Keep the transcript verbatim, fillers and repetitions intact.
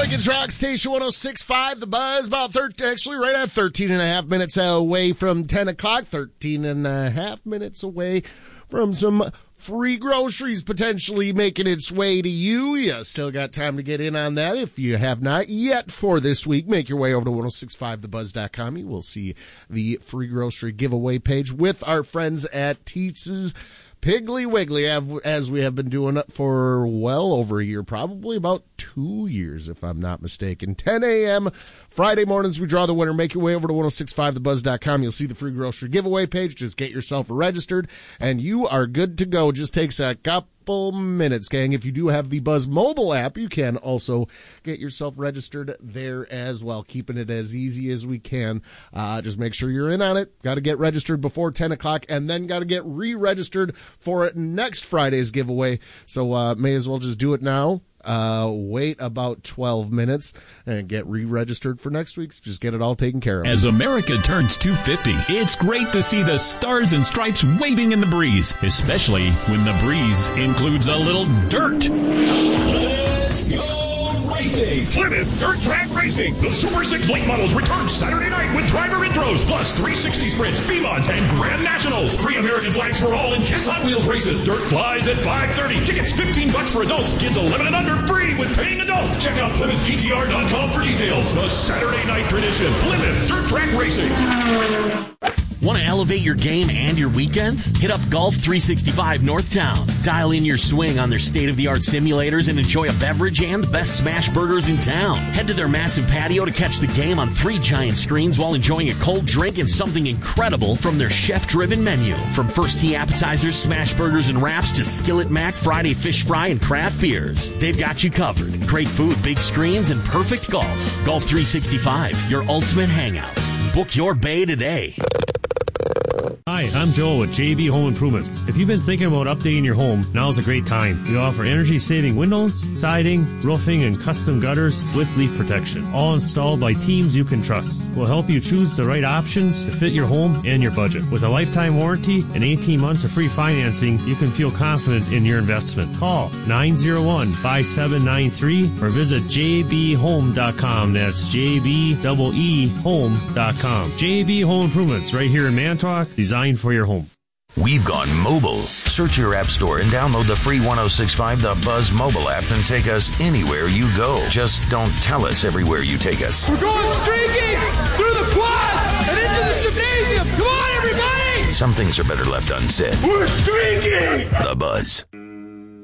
Lincoln's Rock Station one oh six point five, The Buzz, about thirteen, actually right at thirteen and a half minutes away from ten o'clock, thirteen and a half minutes away from some free groceries potentially making its way to you. You still got time to get in on that if you have not yet for this week. Make your way over to ten sixty-five the buzz dot com. You will see the free grocery giveaway page with our friends at Teets's Piggly Wiggly, as we have been doing it for well over a year, probably about two years, if I'm not mistaken. ten a.m. Friday mornings, we draw the winner. Make your way over to ten sixty-five the buzz dot com. You'll see the free grocery giveaway page. Just get yourself registered, and you are good to go. Just takes a couple minutes, gang. If you do have the Buzz mobile app, you can also get yourself registered there as well. Keeping it as easy as we can. Uh, just make sure you're in on it. Got to get registered before ten o'clock, and then got to get re-registered for next Friday's giveaway. So uh, may as well just do it now. Uh, wait about twelve minutes and get re-registered for next week's. Just get it all taken care of. As America turns two fifty, it's great to see the stars and stripes waving in the breeze, especially when the breeze includes a little dirt. Let's go racing! Plymouth Dirt Track Racing. The Super six late models return Saturday night with driver intros, plus three sixty sprints, B-Mods, and Grand Nationals. Free American flags for all in Kids Hot Wheels races. Dirt flies at five thirty. Tickets fifteen bucks for adults. Kids eleven and under free with paying adult. Check out Plymouth G T R dot com for details. The Saturday night tradition. Plymouth Dirt Track Racing. Want to elevate your game and your weekend? Hit up Golf three sixty-five Northtown. Dial in your swing on their state-of-the-art simulators and enjoy a beverage and the best smash burgers in town. Head to their massive patio to catch the game on three giant screens while enjoying a cold drink and something incredible from their chef-driven menu. From first tee appetizers, smash burgers, and wraps to skillet mac, Friday fish fry, and craft beers. They've got you covered. Great food, big screens, and perfect golf. Golf three sixty-five, your ultimate hangout. Book your bay today. Hi, I'm Joe with J B Home Improvements. If you've been thinking about updating your home, now's a great time. We offer energy-saving windows, siding, roofing, and custom gutters with leaf protection, all installed by teams you can trust. We'll help you choose the right options to fit your home and your budget. With a lifetime warranty and eighteen months of free financing, you can feel confident in your investment. Call nine oh one, five seven nine three or visit j b home dot com. That's J B E E home dot com. J B Home Improvements, right here in Manitowoc, designed for your home. We've gone mobile. Search your app store and download the free ten sixty-five The Buzz mobile app and take us anywhere you go. Just don't tell us everywhere you take us. We're going streaking through the quad and into the gymnasium. Come on, everybody! Some things are better left unsaid. We're streaking! The Buzz.